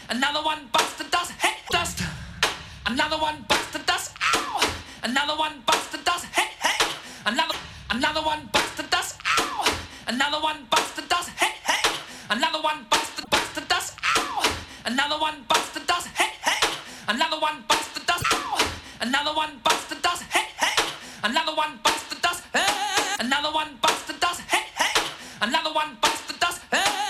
Another one bites the dust. Hey, dust. Another one bites the dust. Ow. Another one bites the dust. Hey, hey. Another one bites the dust. Ow. Another one bites the dust. Hey, hey. Another one bites the dust. Ow. Another one bites the dust. Hey, hey. Another one bites the dust. Ow. Another one bites the dust. Hey, hey. Another one bites the dust. Another one bites the dust. Hey, hey. Another one bites the dust.